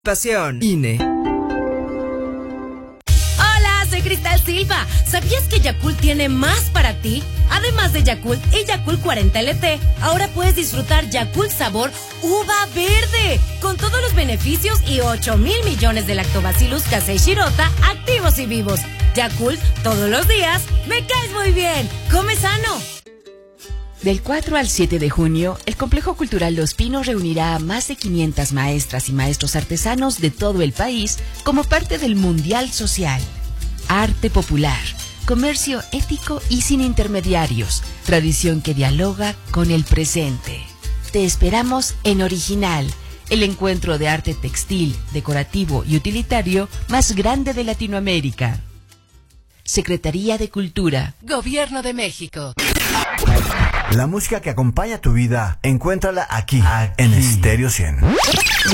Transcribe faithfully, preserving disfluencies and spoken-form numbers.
Pasión. I N E. Hola, soy Cristal Silva. ¿Sabías que Yakult tiene más para ti? Además de Yakult y Yakult cuarenta L T, ahora puedes disfrutar Yakult sabor uva verde, con todos los beneficios y ocho mil millones de lactobacillus casei shirota activos y vivos. Yakult, todos los días, me caes muy bien. Come sano. Del cuatro al siete de junio, el Complejo Cultural Los Pinos reunirá a más de quinientas maestras y maestros artesanos de todo el país como parte del Mundial Social. Arte popular, comercio ético y sin intermediarios, tradición que dialoga con el presente. Te esperamos en Original, el encuentro de arte textil, decorativo y utilitario más grande de Latinoamérica. Secretaría de Cultura, Gobierno de México. La música que acompaña tu vida, encuéntrala aquí, aquí. En Stereo cien.